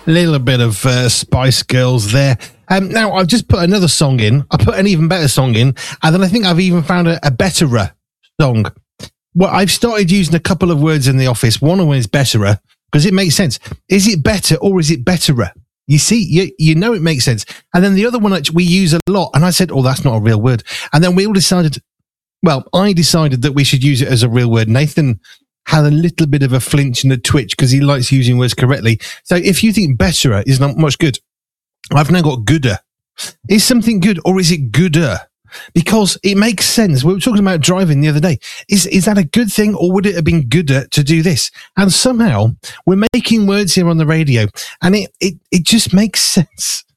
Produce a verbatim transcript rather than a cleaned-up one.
Little bit of uh, Spice Girls there. Um, now, I've just put another song in. I put an even better song in, and then I think I've even found a, a betterer song. Well, I've started using a couple of words in the office. One of them is betterer, because it makes sense. Is it better or is it betterer? You see, you, you know it makes sense. And then the other one which we use a lot, and I said, oh, that's not a real word. And then we all decided, well, I decided that we should use it as a real word. Nathan had a little bit of a flinch and a twitch because he likes using words correctly. So if you think betterer is not much good, I've now got gooder. Is something good or is it gooder? Because it makes sense. We were talking about driving the other day. Is is that a good thing, or would it have been gooder to do this? And somehow we're making words here on the radio, and it it, it just makes sense.